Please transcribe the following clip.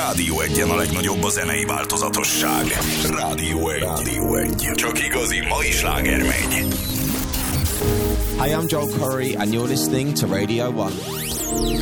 Rádió 1-en a legnagyobb a zenei változatosság. Rádió 1. Rádió 1. Csak igazi mai sláger megy. Hey, I'm Joel Curry and you're listening to Radio 1.